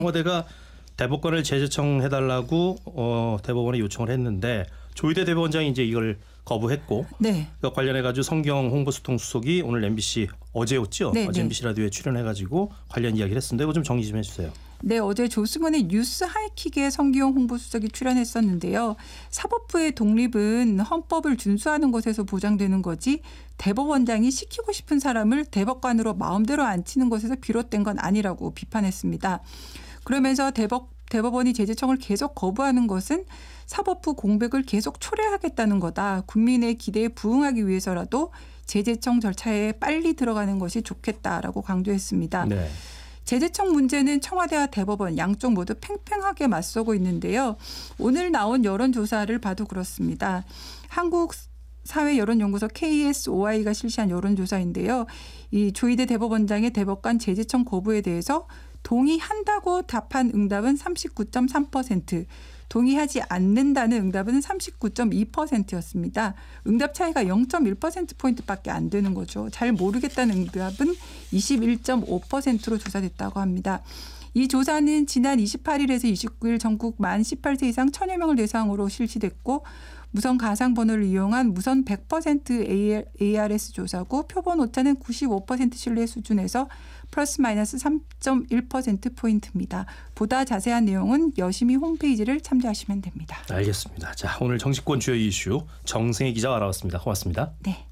청와대가 대법관을 재제청해달라고 대법원에 요청을 했는데 조희대 대법원장이 이제 이걸 거부했고, 네. 그러니까 관련해가지고 성경 홍보수통 수석이 오늘 MBC 어제였죠? 네, 어제 네. MBC 라디오에 출연해가지고 관련 이야기를 했습니다. 이거 좀 정리 좀 해주세요. 네, 어제 조승원의 뉴스 하이킥에 성기용 홍보수석이 출연했었는데요. 사법부의 독립은 헌법을 준수하는 것에서 보장되는 거지 대법원장이 시키고 싶은 사람을 대법관으로 마음대로 앉히는 것에서 비롯된 건 아니라고 비판했습니다. 그러면서 대법원이 재제청을 계속 거부하는 것은 사법부 공백을 계속 초래하겠다는 거다. 국민의 기대에 부응하기 위해서라도 재제청 절차에 빨리 들어가는 것이 좋겠다라고 강조했습니다. 네. 재제청 문제는 청와대와 대법원 양쪽 모두 팽팽하게 맞서고 있는데요. 오늘 나온 여론조사를 봐도 그렇습니다. 한국사회여론연구소 KSOI가 실시한 여론조사인데요. 이 조희대 대법원장의 대법관 재제청 거부에 대해서 동의한다고 답한 응답은 39.3%, 동의하지 않는다는 응답은 39.2%였습니다. 응답 차이가 0.1%포인트밖에 안 되는 거죠. 잘 모르겠다는 응답은 21.5%로 조사됐다고 합니다. 이 조사는 지난 28일에서 29일 전국 만 18세 이상 1,000여 명을 대상으로 실시됐고, 무선 가상번호를 이용한 무선 100% ARS 조사고, 표본 오차는 95% 신뢰 수준에서 플러스 마이너스 3.1%포인트입니다. 보다 자세한 내용은 여심이 홈페이지를 참조하시면 됩니다. 알겠습니다. 자, 오늘 정치권 주요 이슈 정승혜 기자가 알아봤습니다. 고맙습니다. 네.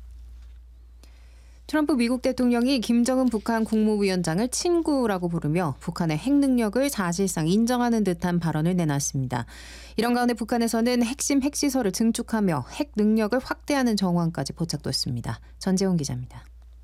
트럼프 미국 대통령이 김정은 북한 국무위원장을 친구라고 부르며 북한의 핵 능력을 사실상 인정하는 듯한 발언을 내놨습니다. 이런 가운데 북한에서는 핵심 핵시설을 증축하며 핵 능력을 확대하는 정황까지 포착됐습니다. 전재훈 기자입니다.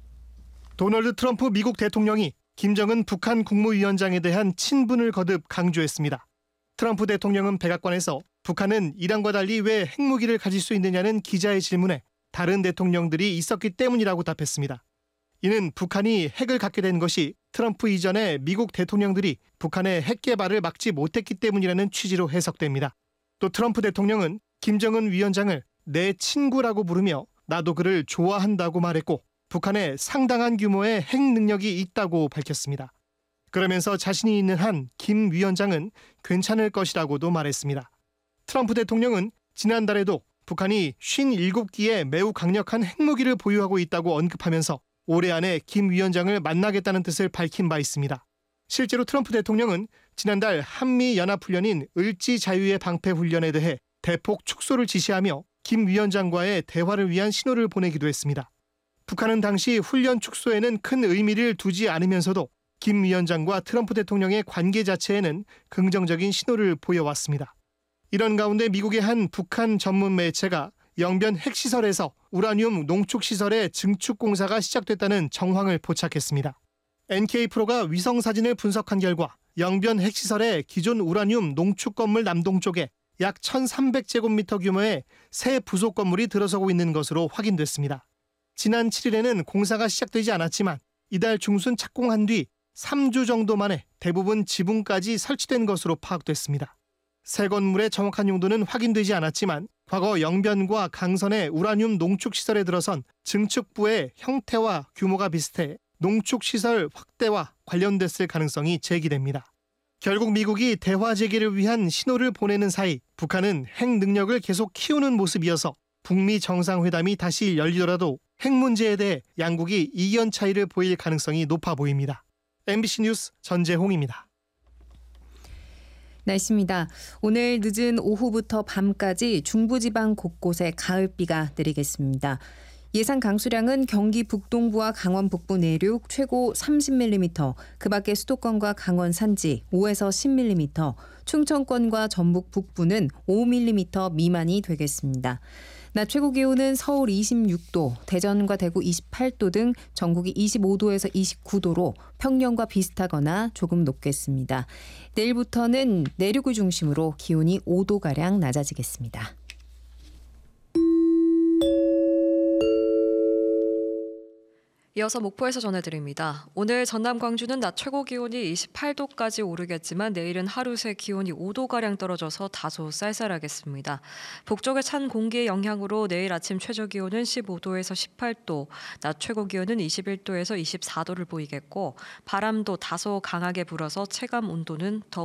도널드 트럼프 미국 대통령이 김정은 북한 국무위원장에 대한 친분을 거듭 강조했습니다. 트럼프 대통령은 백악관에서 북한은 이란과 달리 왜 핵무기를 가질 수 있느냐는 기자의 질문에 다른 대통령들이 있었기 때문이라고 답했습니다. 이는 북한이 핵을 갖게 된 것이 트럼프 이전에 미국 대통령들이 북한의 핵 개발을 막지 못했기 때문이라는 취지로 해석됩니다. 또 트럼프 대통령은 김정은 위원장을 내 친구라고 부르며 나도 그를 좋아한다고 말했고, 북한에 상당한 규모의 핵 능력이 있다고 밝혔습니다. 그러면서 자신이 있는 한 김 위원장은 괜찮을 것이라고도 말했습니다. 트럼프 대통령은 지난달에도 북한이 57기의 매우 강력한 핵무기를 보유하고 있다고 언급하면서 올해 안에 김 위원장을 만나겠다는 뜻을 밝힌 바 있습니다. 실제로 트럼프 대통령은 지난달 한미연합훈련인 을지자유의 방패훈련에 대해 대폭 축소를 지시하며 김 위원장과의 대화를 위한 신호를 보내기도 했습니다. 북한은 당시 훈련 축소에는 큰 의미를 두지 않으면서도 김 위원장과 트럼프 대통령의 관계 자체에는 긍정적인 신호를 보여왔습니다. 이런 가운데 미국의 한 북한 전문 매체가 영변 핵시설에서 우라늄 농축시설의 증축 공사가 시작됐다는 정황을 포착했습니다. NK프로가 위성사진을 분석한 결과 영변 핵시설의 기존 우라늄 농축 건물 남동쪽에 약 1,300제곱미터 규모의 새 부속 건물이 들어서고 있는 것으로 확인됐습니다. 지난 7일에는 공사가 시작되지 않았지만 이달 중순 착공한 뒤 3주 정도 만에 대부분 지붕까지 설치된 것으로 파악됐습니다. 새 건물의 정확한 용도는 확인되지 않았지만 과거 영변과 강선의 우라늄 농축시설에 들어선 증축부의 형태와 규모가 비슷해 농축시설 확대와 관련됐을 가능성이 제기됩니다. 결국 미국이 대화 재개를 위한 신호를 보내는 사이 북한은 핵 능력을 계속 키우는 모습이어서 북미 정상회담이 다시 열리더라도 핵 문제에 대해 양국이 이견 차이를 보일 가능성이 높아 보입니다. MBC 뉴스 전재홍입니다. 날씨입니다. 오늘 늦은 오후부터 밤까지 중부지방 곳곳에 가을비가 내리겠습니다. 예상 강수량은 경기 북동부와 강원 북부 내륙 최고 30mm, 그 밖에 수도권과 강원 산지 5에서 10mm, 충청권과 전북 북부는 5mm 미만이 되겠습니다. 낮 최고 기온은 서울 26도, 대전과 대구 28도 등 전국이 25도에서 29도로 평년과 비슷하거나 조금 높겠습니다. 내일부터는 내륙을 중심으로 기온이 5도가량 낮아지겠습니다. 이어서 목포에서 전해드립니다. 오늘 전남 광주는 낮 최고 기온이 28도까지 오르겠지만 내일은 하루 새 기온이 5도가량 떨어져서 다소 쌀쌀하겠습니다. 북쪽의 찬 공기의 영향으로 내일 아침 최저 기온은 15도에서 18도, 낮 최고 기온은 21도에서 24도를 보이겠고 바람도 다소 강하게 불어서 체감 온도는 더